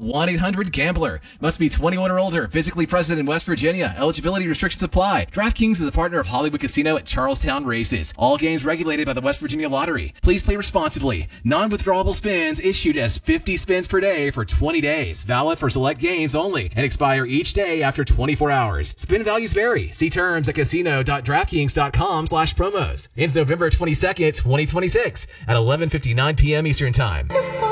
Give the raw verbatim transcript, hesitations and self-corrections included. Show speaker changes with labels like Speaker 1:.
Speaker 1: one eight hundred gambler. Must be twenty-one or older, physically present in West Virginia. Eligibility restrictions apply. DraftKings is a partner of Hollywood Casino at Charlestown Races. All games regulated by the West Virginia Lottery. Please play responsibly. Non-withdrawable spins issued as fifty spins per day for twenty days. Valid for select games only and expire each day after twenty-four hours. Spin values vary. See terms at casino.draftkings.com slash promos. Ends November twenty-second, twenty twenty-six at eleven fifty-nine p.m. Eastern Time.